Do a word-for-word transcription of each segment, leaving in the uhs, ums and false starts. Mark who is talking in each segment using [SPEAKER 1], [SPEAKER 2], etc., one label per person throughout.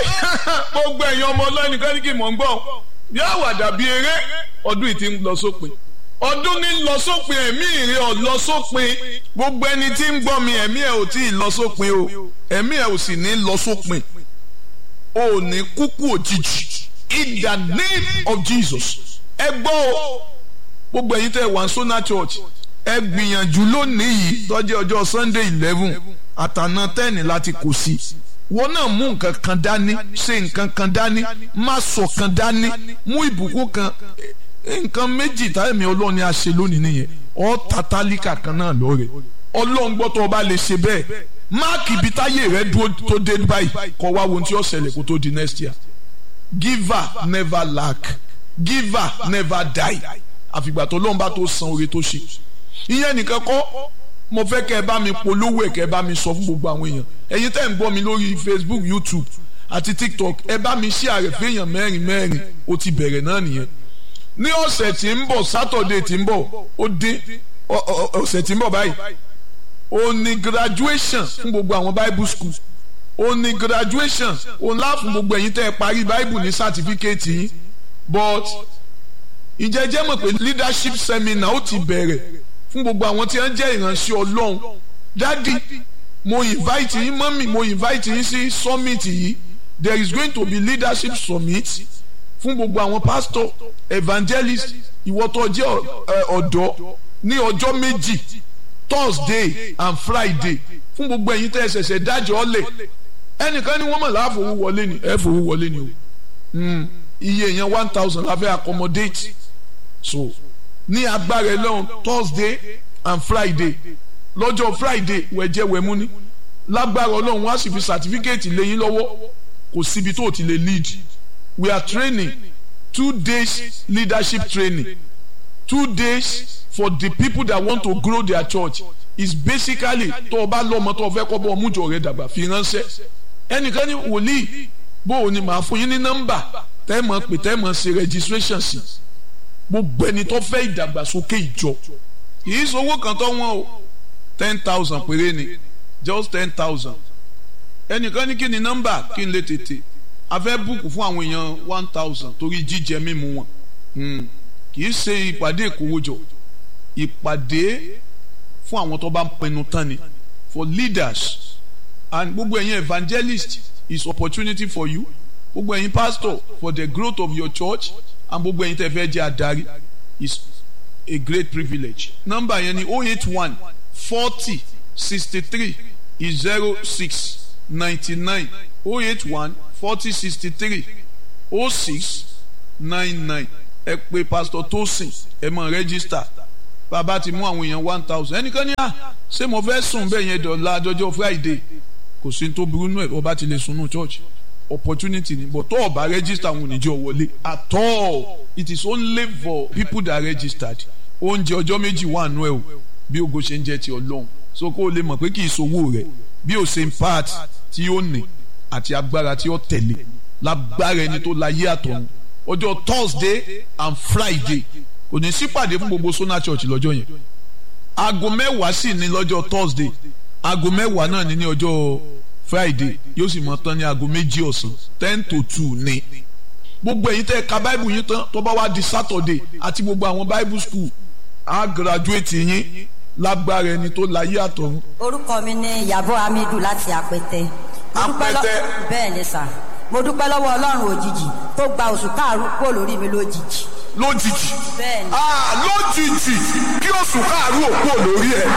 [SPEAKER 1] gbogbo ẹ̀yin ọmọ ọlọ́ọ̀ni kẹ́ríkì mọ̀ ń gbọ́ yóò wà dàbí eré ọdún yìí ti ń lọ sópin ọdún ní lọ sópin ẹ̀mí ìrè ọ̀ lọ sópin gbogbo ẹni tí ń gbọ́ mi ẹ̀mí ẹ̀ ò tí ì lọ sópin o ẹ̀mí ẹ̀ ò sì ní lọ sópin o ò ní kúkú òjijì in the name of Jesus. ẹ gbọ́ o gbogbo ẹ̀yin tẹ́ wà ní Sona Church ẹ gbìyànjú lónìí yìí tọ́jú ọjọ́ Sunday eleven àtàná ten láti kò sí wọn náà mú nǹkan kan dání ṣe nǹkan kan dání má sọ kan dání mú ìbùkún kan nǹkan méjì táyẹ̀mí ọlọ́run ni a ṣe lónìí nìyẹn ọ́ tatálíkà kan náà lọ́rẹ̀ ọlọ́run gbọ́ tó o bá lè ṣe bẹ́ẹ̀ máàkì ibi táyé rẹ dúró tó dé báyìí kọ́ wá ohun tí ó ṣẹlẹ̀ kó tó di next year. Giver never lack, giver never die. Àfìgbà tó lọ́n bá tó san oore tó ṣe. Ìyẹn nìkan kọ́ mo fẹ́ kẹ́ ẹ bá mi polówó ẹ̀ kẹ́ ẹ bá mi sọ fún gbogbo àwọn èèyàn. Ẹ̀yin tẹ́ ń gbọ́ mi lórí Facebook, YouTube àti TikTok ẹ bá mi share rẹ̀ fẹ́yàn mẹ́rin mẹ́rin ó ti bẹ̀rẹ̀ náà nìyẹn. Ní ọ̀sẹ̀ tí ń bọ̀ Saturday tí ń bọ̀ ó dín ọ̀sẹ̀ tí ń bọ̀ báyìí ó ní graduation fún gbogbo àwọn Bible school ó ní graduation ó ńlá fún gbogbo ẹ̀yin tẹ́ ẹ parí Bible ní certificate yìí but ìjẹ́jẹ́ mọ̀ pé leadership seminar ó ti bẹ̀rẹ̀ fún gbogbo àwọn tí wọ́n jẹ́ ìránṣẹ́ Ọlọ́run dádì mo invite yín mọ́mì mo invite yín sí summit yìí there is going to be leadership summit fún gbogbo àwọn pastor evangelist ìwọ tó jẹ́ ọ̀dọ́ ní ọjọ́ méjì Thursday and Friday fún gbogbo ẹ̀yin tẹ́ ẹ ṣẹ̀ṣẹ̀ dájọ́ ọ̀lẹ̀ ẹnìkan ni wọ́n mọ̀ láàfọwọ́ wọlé ni ẹ fowó wọlé ni o iye yẹn one thousand la fẹ́ accommodate so ní agbára ẹlọ́run Thursday and Friday lọ́jọ́ Friday wẹ̀jẹ̀ wẹ̀mú ni lágbára ọlọ́run wá sì fi certificate lẹ́yìn lọ́wọ́ kò síbi tó ti lè lead we are training two days leadership training two days for the people that want to grow their church is basically tó o bá lọ́mọ tó o fẹ́ kọ́ bọ́ ọmújọ rẹ dàgbà fi ránṣẹ́ ẹnìkan ní wòlíì bó o ní màá fún yín ní nọ́mbà tẹ́ mọ̀ pé tẹ́ mọ̀ ṣe registration sí gbogbo ẹni tó fẹ́ ìdàgbàsókè ìjọ kì í sowó kan tó wọ́n o ten thousand péré ni just ten thousand ẹnìkan ní kí ni nọ́mbà kí n lè tètè a fẹ́ búùkù fún àwọn èèyàn one thousand torí jíjẹ mímu wọn kì í ṣe ìpàdé ìkówójọ ìpàdé fún àwọn tó bá ń pinnu tán ni for leaders and gbogbo ẹ̀yin evangelist is opportunity for you gbogbo ẹ̀yin pastor for the growth of your church and gbogbo ẹ̀yin tẹ́ fẹ́ jẹ́ adarí is a great privilege. Number yẹn ni oh eight one forty sixty three zero six ninety nine oh eight one forty sixty three oh six nine nine ẹ pè pastor Tosin ẹ mọ̀ register bàbá ti mú àwọn èèyàn one thousand ẹnìkan ní à ṣé mo fẹ́ sùn bẹ́ẹ̀ yẹn dọ̀la àjọjọ́ Friday kò sí tó burú nù ẹ̀ ọba ti lè sùn nù church opportunity ni but tó ọba register àwọn oníjọ wọlé at all it is only for people that registered oúnjẹ ọjọ́ méjì wà nù ẹ̀ o bí ogo ṣe ń jẹ́ ti Ọlọ́run so kó o lè mọ̀ pé kì í sowó rẹ̀ bí o ṣe ń part tí ó ní àti agbára tí ó tẹ̀lé lágbára ẹni tó láyé àtọ̀run ọjọ́ Thursday and Friday kò ní sípàdé fún gbogbo Sona Church lọ́jọ́ yẹn aago mẹ́wàá sì ní lọ́jọ́ Thursday aago mẹ́wàá náà ní ní ọjọ́ Friday yóò sì mọ tán ní aago méjì ọ̀sán ten to two ní gbogbo ẹ̀yin tẹ́ ka Bible yín tán tó bá wá di Saturday àti gbogbo àwọn Bible school á graduate yín lágbára ẹni tó láyé àtọ̀run.
[SPEAKER 2] orúkọ mi ni Ìyábọ̀ Hamidu láti Apẹtẹ.
[SPEAKER 1] Apẹtẹ
[SPEAKER 2] bẹ́ẹ̀ ni sà mo dúpẹ́ lọ́wọ́ Ọlọ́run òjijì tó gba oṣù káàrú kúrò lórí mi lójijì.
[SPEAKER 1] lójijì
[SPEAKER 2] bẹ́ẹ̀ ni.
[SPEAKER 1] ah lójijì kí oṣù káàrú ò kúrò lórí ẹ̀.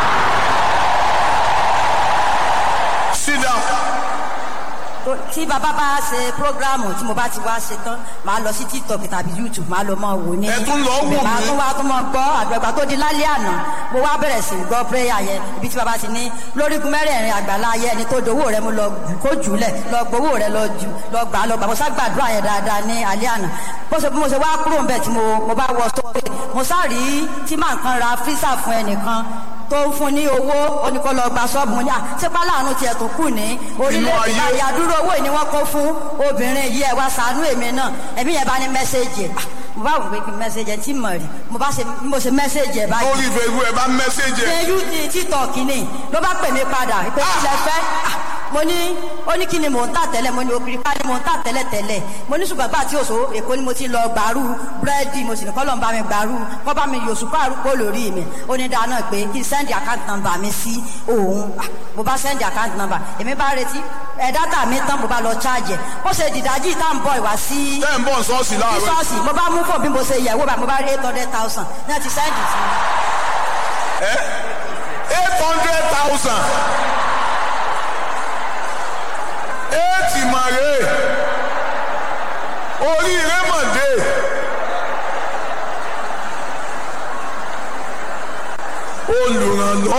[SPEAKER 1] sit down.
[SPEAKER 2] tí bàbá bá ṣe programu tí mo bá ti wá ṣe tán màá lọ sí TikTok tàbí YouTube màá lọ mọ wò ní.
[SPEAKER 1] ẹ tún lọ wò mí.
[SPEAKER 2] màá tún wá tún mọ gbọ́ àgbẹ̀gbà tó di lálẹ́ àná mo wá bẹ̀rẹ̀ sí gbọ́ prayer yẹn ibi tí bàbá ti ní lórígun mẹ́rẹ̀ẹ̀rin àgbàlá yẹn ẹni tó dowó rẹ mo lọ kó jùlẹ̀ lọ gbowó rẹ lọ jù lọ gbà lọ gbà mo sá gbàdúrà yẹn dáadáa ní alẹ́ àná bó ṣe mo ṣe wá kúrò ńbẹ̀ tí mo mo bá wọ sókè mo sá rí tí màá kan ra físà fún ẹnìkan tó ń fún ní owó oníkó lọ gba ṣọ́ọ̀bù ní à sípà láàánú tiẹ̀ tó kù ní orílẹ̀-èdè báyìí àdúró owó yìí ni wọ́n kó fún obìnrin yìí ẹ̀ wá ṣàánú èmi náà ẹ̀mí yẹn bá ní mẹ́sẹ̀gì ẹ̀ mo bá wù pé kí mẹ́sẹ̀gì ẹ̀ tí mọ̀ rí mo bá ṣe mo ṣe mẹ́sẹ̀gì ẹ̀ báyìí.
[SPEAKER 1] lórí ìfẹ́ ìwé ẹ̀ bá mẹ́sẹ̀gì ẹ̀.
[SPEAKER 2] ṣe yú ti TikTok ni ló bá pè mí padà pé kí lẹ fẹ́ mo ní ó ní kí ni mò ń tà tẹ́lẹ̀ mo ní òkìrì ká ni mò ń tà tẹ́lẹ̀ tẹ́lẹ̀ mo ní ṣùgbọ́n gbà tí òṣò èkó ni mo ti lọ gbàrú búrẹ́dì mo sì ní kọ́lọ́ ń bá mi gbàrú kọ́ bá mi yòṣù pààrọ̀ kó lórí mi ó ní dáná pé kí n sẹ́ndì account number mi sí òun mo bá sẹ́ndì account number èmi bá retí ẹ dátà mi tán mo bá lọ charge ó ṣe dìdájí tá n bọ̀ ìwá sí
[SPEAKER 1] tẹ́ ń bọ̀ ṣọ́ọ̀ṣì láàárọ̀
[SPEAKER 2] ṣọ́ọ̀ṣì mo bá mú fún bí mo ṣe yẹ̀wò bá mo bá rí eight hundred thousand ní ẹ ti sẹ́ndì sí mi.
[SPEAKER 1] eight hundred thousand